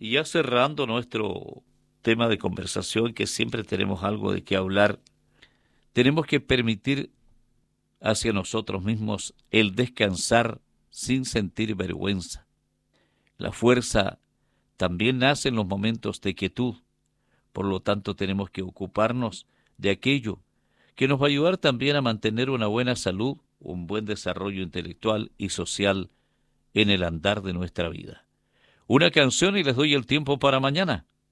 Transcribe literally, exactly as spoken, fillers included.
Y ya cerrando nuestro tema de conversación, que siempre tenemos algo de qué hablar, tenemos que permitir hacia nosotros mismos el descansar sin sentir vergüenza. La fuerza también nace en los momentos de quietud, por lo tanto tenemos que ocuparnos de aquello que nos va a ayudar también a mantener una buena salud, un buen desarrollo intelectual y social en el andar de nuestra vida. Una canción y les doy el tiempo para mañana.